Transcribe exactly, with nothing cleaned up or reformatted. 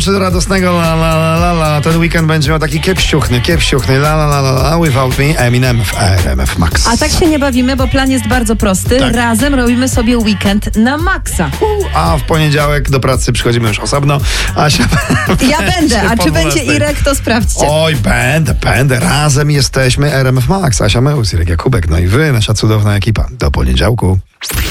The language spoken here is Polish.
Czy radosnego la la la la la. Ten weekend będzie miał taki kiepściuchny, kiepściuchny la la la la la without me. Eminem w R M F Max. A tak się nie bawimy, bo plan jest bardzo prosty. Tak. Razem robimy sobie weekend na maksa. A w poniedziałek do pracy przychodzimy już osobno. Asia Ja będę, a czy będzie Irek, to sprawdźcie. Oj, będę, będę. Razem jesteśmy R M F Max. Asia Meus, Irek Jakubek, no i wy, nasza cudowna ekipa. Do poniedziałku.